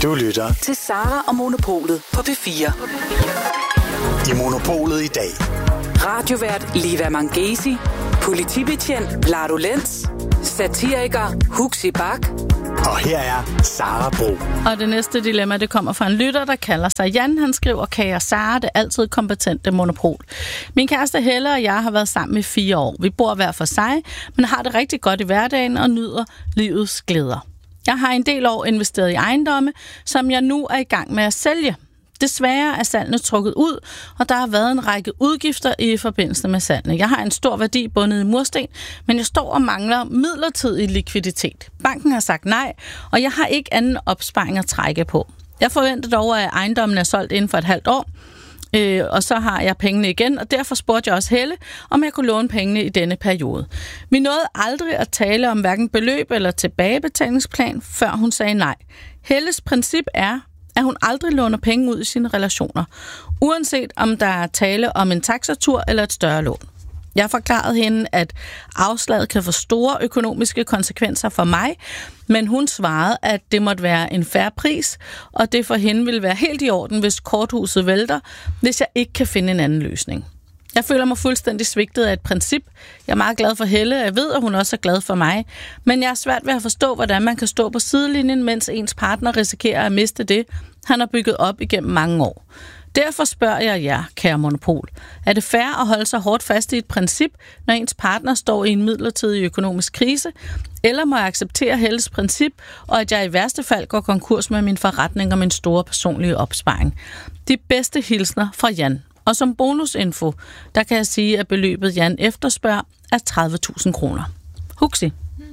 Du lytter til Sara og Monopolet på P4. I Monopolet i dag. Radiovært Liva Mangesi, politibetjent Vlado Lenz, satiriker Huxi Bak. Og her er Sara Bro. Og det næste dilemma, det kommer fra en lytter, der kalder sig Jan. Han skriver, kære Sara, det er altid kompetente monopol. Min kæreste Helle og jeg har været sammen i 4 år. Vi bor hver for sig, men har det rigtig godt i hverdagen og nyder livets glæder. Jeg har en del år investeret i ejendomme, som jeg nu er i gang med at sælge. Desværre er salgene trukket ud, og der har været en række udgifter i forbindelse med salgene. Jeg har en stor værdi bundet i mursten, men jeg står og mangler midlertidig likviditet. Banken har sagt nej, og jeg har ikke anden opsparing at trække på. Jeg forventer dog, at ejendommen er solgt inden for et halvt år, og så har jeg pengene igen, og derfor spurgte jeg også Helle, om jeg kunne låne pengene i denne periode. Vi nåede aldrig at tale om hverken beløb eller tilbagebetalingsplan, før hun sagde nej. Helles princip er, at hun aldrig låner penge ud i sine relationer, uanset om der er tale om en taxatur eller et større lån. Jeg forklarede hende, at afslaget kan få store økonomiske konsekvenser for mig, men hun svarede, at det måtte være en fair pris, og det for hende ville være helt i orden, hvis korthuset vælter, hvis jeg ikke kan finde en anden løsning. Jeg føler mig fuldstændig svigtet af et princip. Jeg er meget glad for Helle, jeg ved, at hun også er glad for mig. Men jeg er svært ved at forstå, hvordan man kan stå på sidelinjen, mens ens partner risikerer at miste det, han har bygget op igennem mange år. Derfor spørger jeg jer, kære monopol. Er det fair at holde sig hårdt fast i et princip, når ens partner står i en midlertidig økonomisk krise? Eller må jeg acceptere Helles princip, og at jeg i værste fald går konkurs med min forretning og min store personlige opsparing? De bedste hilsner fra Jan. Og som bonusinfo, der kan jeg sige, at beløbet Jan efterspørger er 30.000 kroner. Huxi.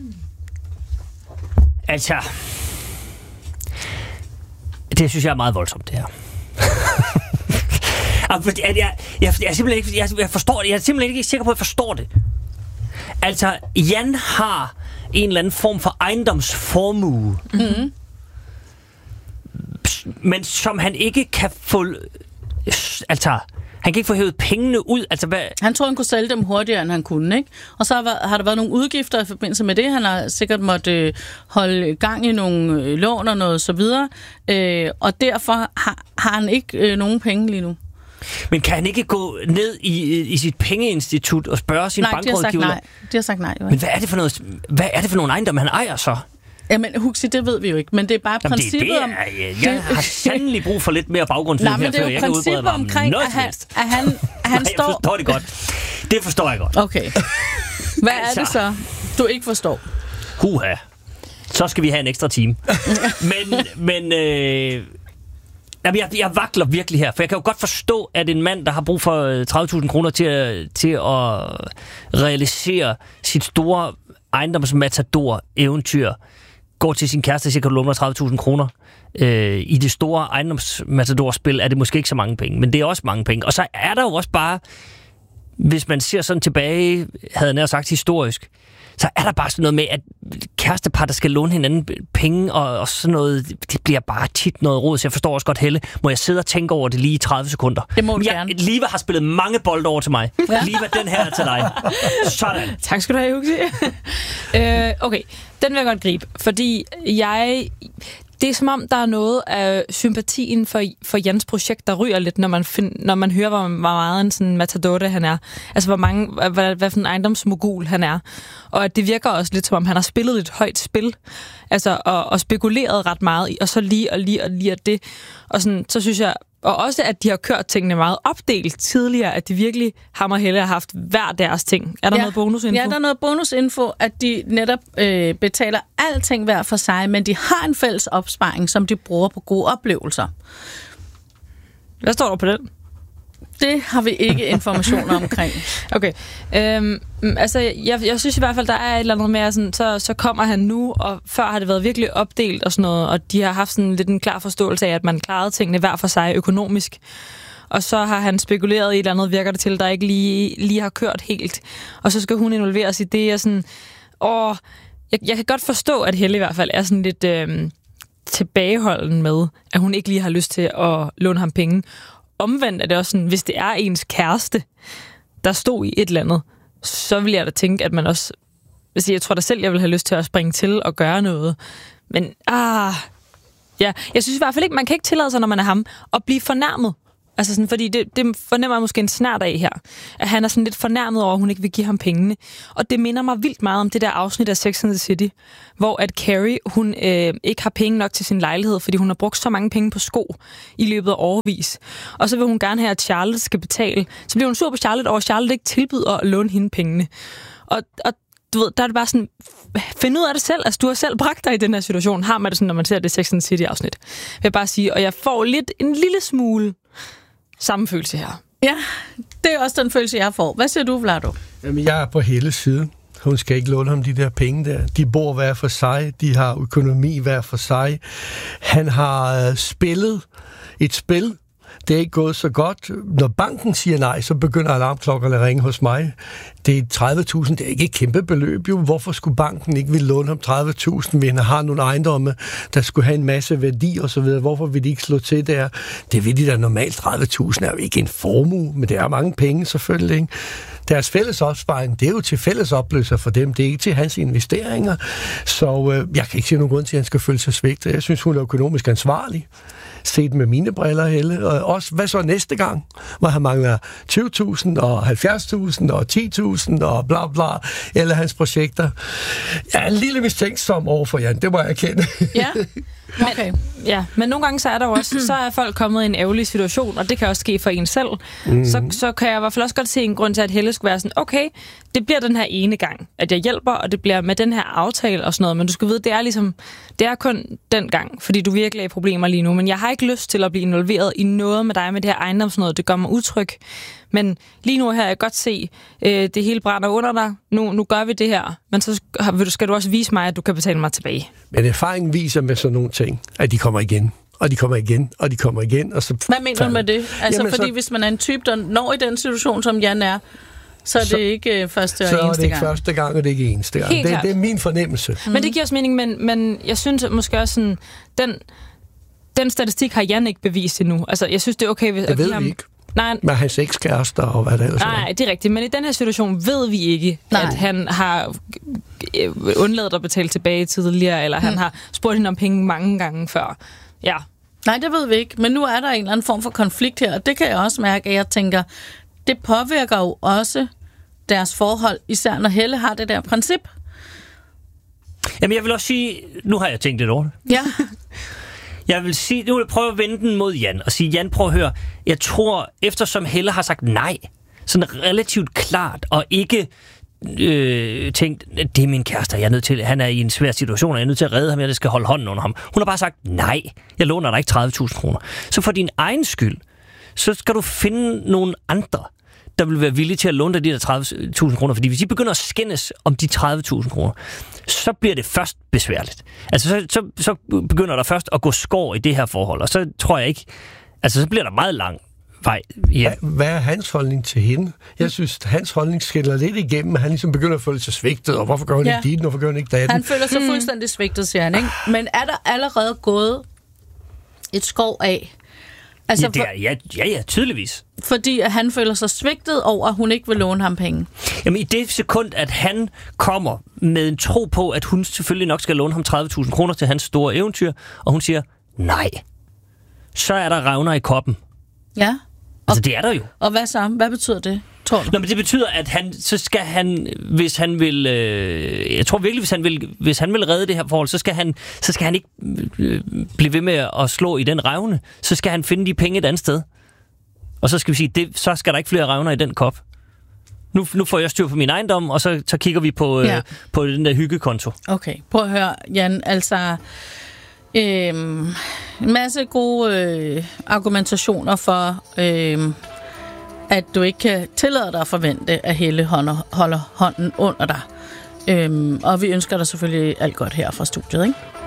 Altså, det synes jeg er meget voldsomt, det her. Jeg forstår det. Jeg er simpelthen ikke sikker på, at jeg forstår det. Altså, Jan har en eller anden form for ejendomsformue. Mm-hmm. Men som han ikke kan få... Altså, han kan ikke få hævet pengene ud. Altså, hvad? Han troede, han kunne sælge dem hurtigere, end han kunne, ikke? Og så har der været nogle udgifter i forbindelse med det. Han har sikkert måttet holde gang i nogle lån og noget så videre. Og derfor har han ikke nogen penge lige nu. Men kan han ikke gå ned i sit pengeinstitut og spørge sin bankrådgiver? Nej, de har sagt nej. Jo. Men hvad er det for nogle ejendomme, han ejer så? Jamen, Huxi, det ved vi jo ikke, men det er bare princippet om... Jeg har sandelig brug for lidt mere baggrundsviden her, før jeg kan udbrede mig om noget som helst. At han står... Jeg forstår det godt. Det forstår jeg godt. Okay. Hvad er det så, du ikke forstår? Huha. Så skal vi have en ekstra time. Jeg vakler virkelig her, for jeg kan jo godt forstå, at en mand, der har brug for 30.000 kroner til at realisere sit store ejendomsmatador-eventyr, går til sin kæreste og siger, kan du låne mig 30.000 kroner? I det store ejendomsmatador-spil er det måske ikke så mange penge, men det er også mange penge. Og så er der jo også bare, hvis man ser sådan tilbage, havde jeg nær sagt historisk, så er der bare sådan noget med, at kærestepar, der skal låne hinanden penge og sådan noget, det bliver bare tit noget råd. Så jeg forstår også godt, Helle, må jeg sidde og tænke over det lige i 30 sekunder? Det må du gerne. Liva har spillet mange bolde over til mig. Ja. Liva, den her er til dig. Sådan. Tak skal du have, Huxi. Okay, den vil jeg godt gribe, fordi det er som om, der er noget af sympatien for Jans projekt, der ryger lidt, når man hører, hvor meget en sådan matador han er. Altså, hvad for en ejendomsmogul han er. Og at det virker også lidt, som om han har spillet et højt spil. Altså, og spekuleret ret meget i, og så lige det. Og sådan, så synes jeg... Og også, at de har kørt tingene meget opdelt tidligere, at de virkelig, ham og Helle, har haft hver deres ting. Er der noget bonusinfo? Ja, der er noget bonusinfo, at de netop betaler alting hver for sig, men de har en fælles opsparing, som de bruger på gode oplevelser. Hvad står der på den? Det har vi ikke informationer omkring. Okay. Altså, jeg synes i hvert fald, der er et eller andet med, sådan, så kommer han nu, og før har det været virkelig opdelt og sådan noget, og de har haft sådan lidt en klar forståelse af, at man klarede tingene hver for sig økonomisk. Og så har han spekuleret i et eller andet, virker det til, der ikke lige har kørt helt. Og så skal hun involveres i det, og sådan... Jeg kan godt forstå, at Helle i hvert fald er sådan lidt tilbageholden med, at hun ikke lige har lyst til at låne ham penge. Omvendt er det også sådan, hvis det er ens kæreste, der stod i et eller andet, så vil jeg da tænke, at man også... Jeg tror da selv, jeg vil have lyst til at springe til og gøre noget. Men Ja, jeg synes i hvert fald ikke, man kan ikke tillade sig, når man er ham, at blive fornærmet. Altså sådan, fordi det fornemmer jeg måske en snert af her. At han er sådan lidt fornærmet over, at hun ikke vil give ham pengene. Og det minder mig vildt meget om det der afsnit af Sex and the City, hvor at Carrie, hun ikke har penge nok til sin lejlighed, fordi hun har brugt så mange penge på sko i løbet af årevis. Og så vil hun gerne have, at Charlotte skal betale. Så bliver hun sur på Charlotte over, at Charlotte ikke tilbyder at låne hende pengene. Og du ved, der er det bare sådan, find ud af det selv. Altså, du har selv bragt dig i den her situation. Har man det sådan, når man ser det Sex and the City-afsnit. Vil jeg bare sige, og jeg får en lille smule samme følelse her. Ja, det er også den følelse, jeg får. Hvad siger du, Vlado? Jamen, jeg er på Helles side. Hun skal ikke låne ham de der penge der. De bor hver for sig. De har økonomi hver for sig. Han har spillet et spil. Det er ikke gået så godt. Når banken siger nej, så begynder alarmklokkerne at ringe hos mig. Det er 30.000. Det er ikke et kæmpe beløb, jo. Hvorfor skulle banken ikke ville låne ham 30.000, hvis han har nogle ejendomme, der skulle have en masse værdi og så videre? Hvorfor vil de ikke slå til der? Det vil de da normalt. 30.000 er jo ikke en formue, men det er mange penge selvfølgelig, ikke? Deres fælles opsparing, det er jo til fælles opløser for dem. Det er ikke til hans investeringer. Så jeg kan ikke se nogen grund til, at han skal føle sig svigtet. Jeg synes, hun er økonomisk ansvarlig. Set med mine briller, Helle. Og også, hvad så næste gang? Hvor han mangler 20.000 og 70.000 og 10.000 og bla bla. Eller hans projekter. Jeg er en lille mistænksom over for Jan. Det må jeg erkende. Ja, okay. Men nogle gange så er der jo også, så er folk kommet i en ærgerlig situation, og det kan også ske for en selv. Så kan jeg i hvert fald også godt se en grund til, at Helle skulle være sådan, okay, det bliver den her ene gang, at jeg hjælper, og det bliver med den her aftale og sådan noget, men du skal vide, det er ligesom, det er kun den gang, fordi du virkelig er i problemer lige nu, men jeg har ikke lyst til at blive involveret i noget med dig med det her ejendomsnød, det gør mig utryg. Men lige nu her, jeg kan godt se, det hele brænder under dig. Nu gør vi det her. Men så skal du også vise mig, at du kan betale mig tilbage. Men erfaringen viser med sådan nogle ting, at de kommer igen. Og de kommer igen, og de kommer igen. Og så hvad mener du med det? Altså, fordi hvis man er en type, der når i den situation, som Jan er, så er det ikke første og eneste gang. Så er det ikke første gang, og det er ikke eneste gang. Det er min fornemmelse. Men det giver også mening, men jeg synes måske også sådan, den statistik har Jan ikke bevist endnu. Altså, jeg synes, det er okay, hvis det ved vi ikke. Nej, med hans ekskærester og hvad der ellers. Nej, det er rigtigt. Men i den her situation ved vi ikke, at han har undladt at betale tilbage tidligere, eller han har spurgt hende om penge mange gange før. Ja. Nej, det ved vi ikke. Men nu er der en eller anden form for konflikt her, og det kan jeg også mærke, at jeg tænker, det påvirker jo også deres forhold, især når Helle har det der princip. Jamen, jeg vil også sige, nu har jeg tænkt lidt over det. Ja. Jeg vil sige, nu vil jeg prøve at vende den mod Jan, og sige, Jan, prøv at høre, jeg tror, eftersom Helle har sagt nej, sådan relativt klart, og ikke tænkt, det er min kæreste, jeg er nødt til, han er i en svær situation, og jeg er nødt til at redde ham, jeg skal holde hånden under ham. Hun har bare sagt, nej, jeg låner dig ikke 30.000 kroner. Så for din egen skyld, så skal du finde nogle andre, der vil være villige til at låne dig de der 30.000 kroner. Fordi hvis I begynder at skændes om de 30.000 kroner, så bliver det først besværligt. Altså, så begynder der først at gå skår i det her forhold, og så tror jeg ikke, altså så bliver der meget lang vej. Ja. Hvad er hans holdning til hende? Jeg synes, hans holdning skiller lidt igennem, at han ligesom begynder at føle sig svigtet, og hvorfor gør han ikke dit, hvorfor gør han ikke datten? Han føler sig fuldstændig svigtet, siger han, ikke? Men er der allerede gået et skov af? Altså, ja, tydeligvis. Fordi at han føler sig svigtet over, at hun ikke vil låne ham penge. Jamen i det sekund, at han kommer med en tro på, at hun selvfølgelig nok skal låne ham 30.000 kroner til hans store eventyr, og hun siger nej, så er der revner i koppen. Ja. Altså det er der jo. Og hvad så? Hvad betyder det, tror du? Nå, men det betyder, at så skal han, hvis han vil, jeg tror virkelig, hvis han vil redde det her forhold, så skal han ikke blive ved med at slå i den revne. Så skal han finde de penge et andet sted. Og så skal vi sige, så skal der ikke flere revner i den kop. Nu får jeg styr på min ejendom, og så kigger vi på den der hyggekonto. Okay, prøv at høre, Jan, altså en masse gode argumentationer for, at du ikke kan tillade dig at forvente, at Helle holder hånden under dig. Og vi ønsker dig selvfølgelig alt godt her fra studiet, ikke?